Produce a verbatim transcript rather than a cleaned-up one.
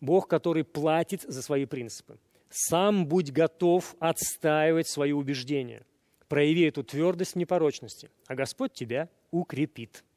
Бог, который платит за свои принципы. Сам будь готов отстаивать свои убеждения. Прояви эту твердость в непорочности, а Господь тебя укрепит.